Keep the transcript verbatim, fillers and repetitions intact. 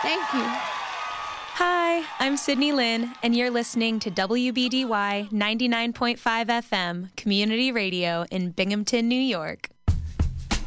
Thank you. Hi, I'm Sydney Lynn, and you're listening to W B D Y ninety-nine point five F M, Community Radio in Binghamton, New York.